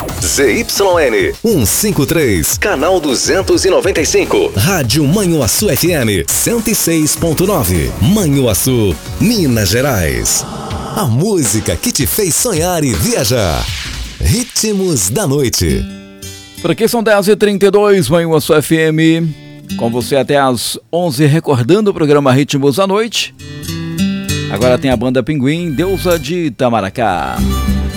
ZYN 153, canal 295. Rádio Manhuaçu FM 106.9. Manhuaçu, Minas Gerais. A música que te fez sonhar e viajar. Ritmos da Noite. Por aqui são 10h32, Manhuaçu FM. Com você até às 11, recordando o programa Ritmos da Noite. Agora tem a banda Pinguim, Deusa de Itamaracá.